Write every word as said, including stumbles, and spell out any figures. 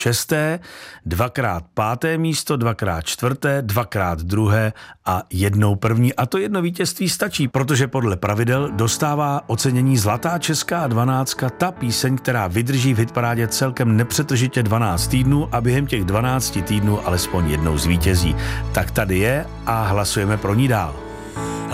šesté, dvakrát páté místo, dvakrát čtvrté, dvakrát druhé a jednou první. A to jedno vítězství stačí, protože podle pravidel dostává ocenění Zlatá česká dvanáctka ta píseň, která vydrží v hitparádě celkem nepřetržitě dvanáct týdnů a během těch dvanácti týdnů alespoň jednou zvítězí. Tak tady je a hlasujeme pro ní dál.